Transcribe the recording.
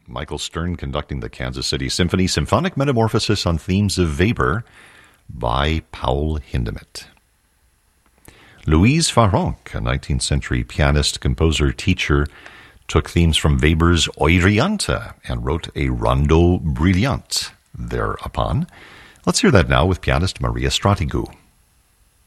Michael Stern conducting the Kansas City Symphony, Symphonic Metamorphosis on Themes of Weber by Paul Hindemith. Louise Farrenc, a 19th century pianist, composer, teacher, took themes from Weber's Euryanthe and wrote a rondo brilliant thereupon. Let's hear that now with pianist Maria Stratigou.